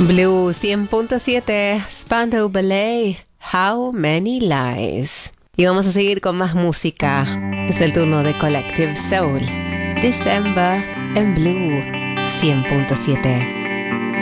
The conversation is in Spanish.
Blue 100.7, Spandau Ballet, How Many Lies. Y vamos a seguir con más música. Es el turno de Collective Soul. December en Blue 100.7.